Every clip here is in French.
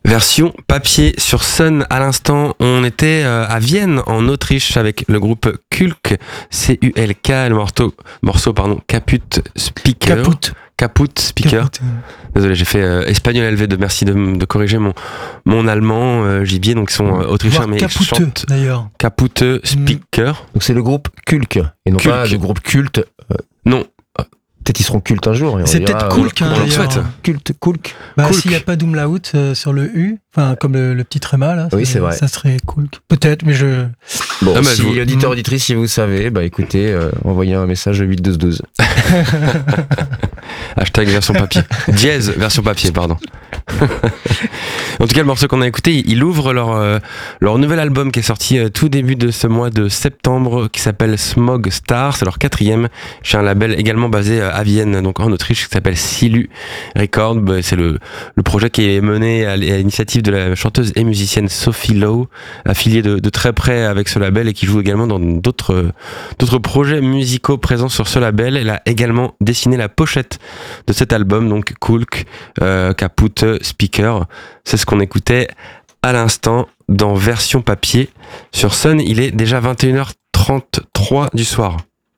Version papier sur Sun à l'instant. On était à Vienne en Autriche avec le groupe Kulk, C-U-L-K, le morceau Caput Speaker. Caput Speaker. Désolé, j'ai fait espagnol LV2. Merci de corriger mon allemand gibier. Donc ils sont autrichiens mais ils chantent d'ailleurs. Caput Speaker. Donc c'est le groupe Kulk et non Kulk. pas le groupe culte. Non. Peut-être ils seront cultes un jour. C'est peut-être Kulk. On le souhaite. Kulk. S'il n'y a pas d'umlaut sur le U, comme le petit tréma là, oui, c'est vrai. Ça serait Kulk. Peut-être, mais je. Bon, si auditeur, auditrice, si vous savez, écoutez, envoyez un message au 81212. Hashtag version papier. Dièse version papier, pardon. En tout cas, le morceau qu'on a écouté, il ouvre leur nouvel album qui est sorti tout début de ce mois de septembre, qui s'appelle Smog Star. C'est leur 4e chez un label également basé à Vienne, donc en Autriche, qui s'appelle Silu Record. C'est le projet qui est mené à l'initiative de la chanteuse et musicienne Sophie Lowe, affiliée de très près avec ce label et qui joue également dans d'autres projets musicaux présents sur ce label. Elle a également dessiné la pochette de cet album, donc Kulk, Caput Speaker. C'est ce qu'on écoutait à l'instant dans version papier. Sur Sun, il est déjà 21h33 du soir.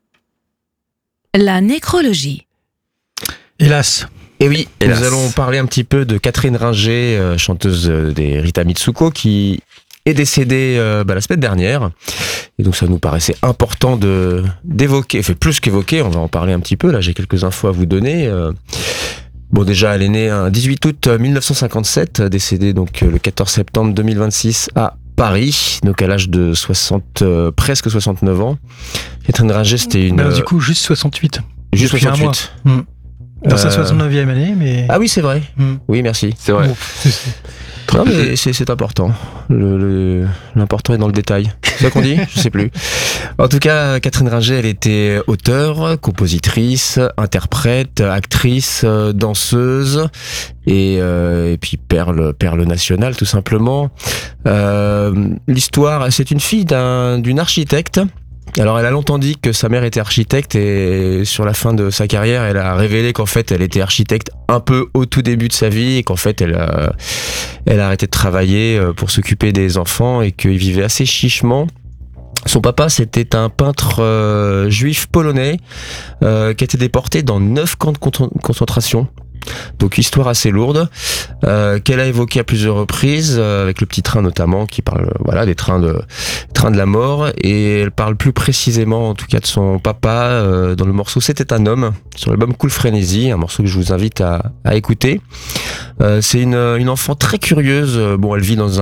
La nécrologie. Hélas. Et oui, hélas. Nous allons parler un petit peu de Catherine Ringer, chanteuse des Rita Mitsuko, qui est décédée la semaine dernière. Et donc ça nous paraissait important d'évoquer, enfin plus qu'évoquer, on va en parler un petit peu. Là, j'ai quelques infos à vous donner. Bon, déjà, elle est née un 18 août 1957, décédée donc le 14 septembre 2026 à Paris, donc à l'âge de presque 69 ans. Catherine Ringer, c'était une... du coup, juste 68. Juste depuis 68. Dans sa 69e année, mais... Ah oui, c'est vrai. Oui, merci. C'est vrai. Non, mais c'est important. L'important est dans le détail. C'est ça qu'on dit ? Je sais plus. En tout cas, Catherine Ringer, elle était auteure, compositrice, interprète, actrice, danseuse et puis perle nationale, tout simplement. L'histoire, c'est une fille d'une architecte. Alors elle a longtemps dit que sa mère était architecte et sur la fin de sa carrière elle a révélé qu'en fait elle était architecte un peu au tout début de sa vie et qu'en fait elle a arrêté de travailler pour s'occuper des enfants et qu'il vivait assez chichement. Son papa, c'était un peintre juif polonais qui a été déporté dans 9 camps de concentration. Donc histoire assez lourde qu'elle a évoquée à plusieurs reprises avec le petit train notamment qui parle des trains de la mort et elle parle plus précisément en tout cas de son papa dans le morceau C'était un homme sur l'album Cool Frénésie, un morceau que je vous invite à écouter. C'est une enfant très curieuse. Bon, elle vit dans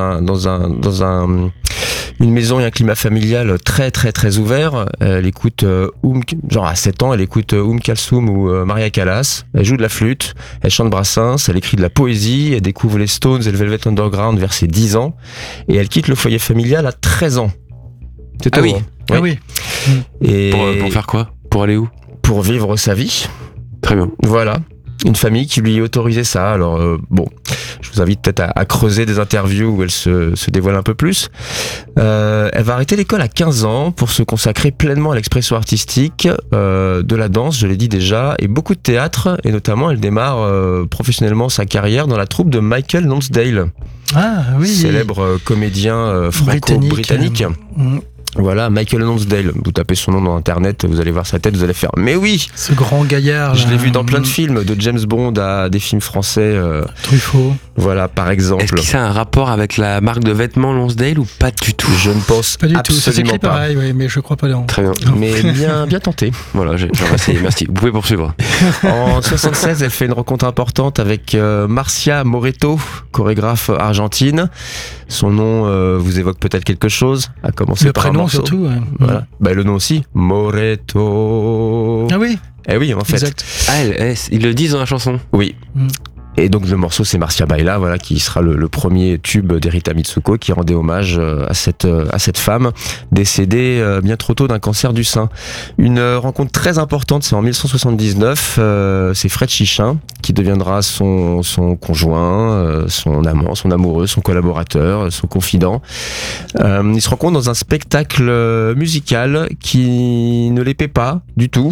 une maison et un climat familial très très très ouvert. Elle écoute à 7 ans, elle écoute Kalsoum ou Maria Callas. Elle joue de la flûte, elle chante Brassens, elle écrit de la poésie, elle découvre les Stones et le Velvet Underground vers ses 10 ans et elle quitte le foyer familial à 13 ans. C'est Ah oui. Ouais. Ah oui. Et Pour faire quoi ? Pour aller où ? pour vivre sa vie. Très bien. Voilà. Une famille qui lui autorisait ça. Alors je vous invite peut-être à creuser des interviews où elle se dévoile un peu plus. Elle va arrêter l'école à 15 ans pour se consacrer pleinement à l'expression artistique, de la danse, je l'ai dit déjà, et beaucoup de théâtre. Et notamment, elle démarre professionnellement sa carrière dans la troupe de Michael Lonsdale, Ah oui. célèbre comédien franco-britannique. Voilà, Michael Lonsdale. Vous tapez son nom dans internet, vous allez voir sa tête, vous allez faire mais oui, Ce grand gaillard. je là. l'ai vu dans plein de films, de James Bond à des films français. Truffaut. Voilà, par exemple. Est-ce que ça a un rapport avec la marque de vêtements Lonsdale ou pas du tout ? Je ne pense Pas du tout. Ça absolument s'écrit pas. pareil, oui, mais je crois pas dans. Très bien. Mais bien tenté. Voilà, j'ai essayé. Merci. Vous pouvez poursuivre. En 76, elle fait une rencontre importante avec Marcia Moreto, chorégraphe argentine. Son nom vous évoque peut-être quelque chose, à commencer Le par un prénom morceau. surtout. Ouais. Voilà. Le nom aussi, Moreto. Ah oui. Eh oui, en fait. Exact. Ah, ils le disent dans la chanson. Oui. Et donc le morceau c'est Marcia Baila, voilà, qui sera le premier tube d'Erita Mitsuko, qui rendait hommage à cette femme décédée bien trop tôt d'un cancer du sein. Une rencontre très importante, c'est en 1979, c'est Fred Chichin qui deviendra son conjoint, son amant, son amoureux, son collaborateur, son confident. Ils se rencontrent dans un spectacle musical qui ne les paie pas du tout.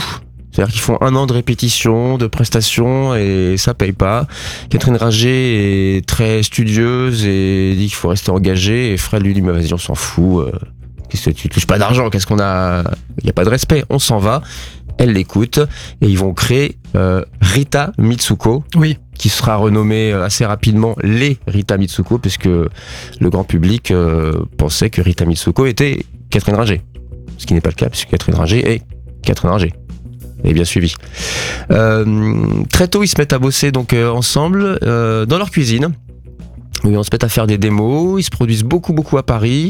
C'est-à-dire qu'ils font 1 an de répétition, de prestations et ça paye pas. Catherine Ringer est très studieuse et dit qu'il faut rester engagé et Fred lui dit mais vas-y on s'en fout. Qu'est-ce que tu touches pas d'argent, qu'est-ce qu'on a? Il n'y a pas de respect, on s'en va. Elle l'écoute et ils vont créer Rita Mitsuko, Oui. qui sera renommée assez rapidement les Rita Mitsuko, puisque le grand public pensait que Rita Mitsuko était Catherine Ringer. Ce qui n'est pas le cas, puisque Catherine Ringer est Catherine Ringer. Et bien suivi. Très tôt, ils se mettent à bosser donc ensemble dans leur cuisine. Oui, on se met à faire des démos, ils se produisent beaucoup à Paris,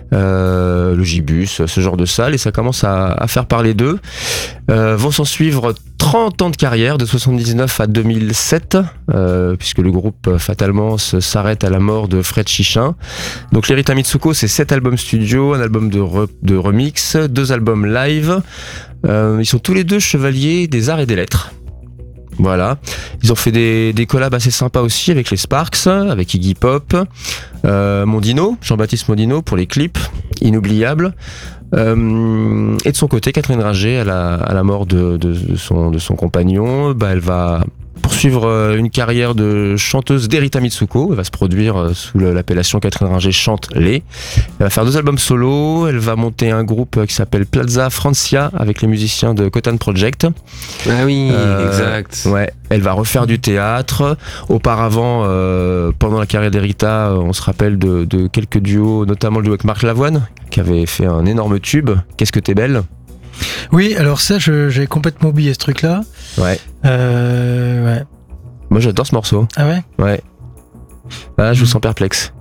le Gibus, ce genre de salle, et ça commence à faire parler d'eux. Vont s'en suivre 30 ans de carrière, de 79 à 2007, puisque le groupe fatalement s'arrête à la mort de Fred Chichin. Donc les Rita Mitsuko, c'est 7 albums studio, un album de remix, 2 albums live. Ils sont tous les 2 chevaliers des arts et des lettres. Voilà, ils ont fait des collabs assez sympas aussi avec les Sparks, avec Iggy Pop, Mondino, Jean-Baptiste Mondino pour les clips, inoubliables. Et de son côté, Catherine Ringer, à la mort de son compagnon, elle va poursuivre une carrière de chanteuse d'Erita Mitsuko. Elle va se produire sous l'appellation Catherine Ringer chante les. Elle va faire 2 albums solo. Elle va monter un groupe qui s'appelle Plaza Francia avec les musiciens de Cotton Project. Ah oui, exact. Ouais. Elle va refaire du théâtre. Auparavant, pendant la carrière d'Erita, on se rappelle de quelques duos, notamment le duo avec Marc Lavoine, qui avait fait un énorme tube. Qu'est-ce que t'es belle? Oui, alors ça, j'ai complètement oublié ce truc-là. Ouais. Ouais. Moi, j'adore ce morceau. Ah ouais? Ouais. Ah, je vous sens perplexe.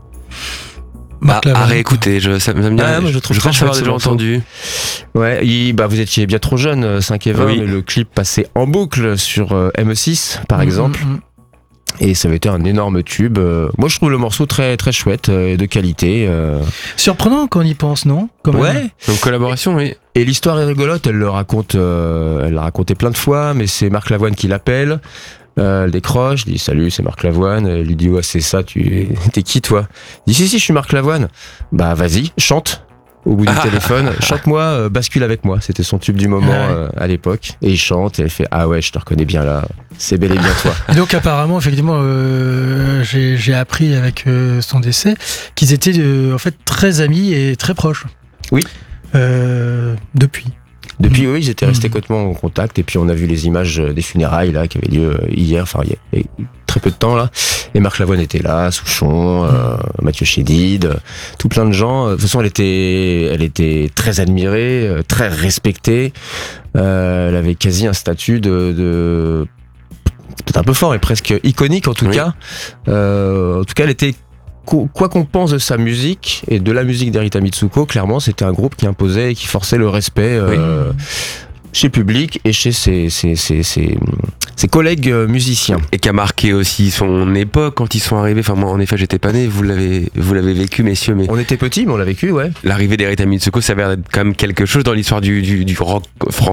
À réécouter, ça me vient. Ah, moi, je trouve je très pense avoir chouette, déjà ce morceau. entendu. Ouais, vous étiez bien trop jeune, 5 et 20, Oui. mais le clip passait en boucle sur ME6, par exemple. Et ça avait été un énorme tube. Moi, je trouve le morceau très, très chouette et de qualité. Surprenant quand on y pense, non? Quand même. Ouais. Donc collaboration, oui. Et l'histoire est rigolote, elle le raconte, elle l'a raconté plein de fois, mais c'est Marc Lavoine qui l'appelle. Elle décroche, dit salut, c'est Marc Lavoine. Elle lui dit ouais, c'est ça, t'es qui toi? Il dit si, je suis Marc Lavoine. Bah vas-y, chante. Au bout du téléphone, chante-moi, bascule avec moi. C'était son tube du moment à l'époque. Et il chante et elle fait ah ouais, je te reconnais bien là. C'est bel et bien toi. Et donc apparemment, effectivement, j'ai appris avec son décès qu'ils étaient en fait très amis et très proches. Oui. Depuis. Depuis, oui, ils étaient restés complètement en contact. Et puis on a vu les images des funérailles là qui avaient lieu hier, enfin il y a très peu de temps là. Et Marc Lavoine était là, Souchon, Mathieu Chédid, tout plein de gens. De toute façon, elle était très admirée, très respectée. Elle avait quasi un statut de peut-être un peu fort, mais presque iconique en tout cas. En tout cas, elle était, quoi qu'on pense de sa musique et de la musique d'Erita Mitsuko, clairement, c'était un groupe qui imposait et qui forçait le respect chez le public et chez ses collègues musiciens. Et qui a marqué aussi son époque quand ils sont arrivés. Enfin, moi, en effet, j'étais pas né. Vous l'avez vécu, messieurs. Mais on était petits, mais on l'a vécu, ouais. l'arrivée d'Erita Mitsuko, ça avait quand même quelque chose dans l'histoire du rock français.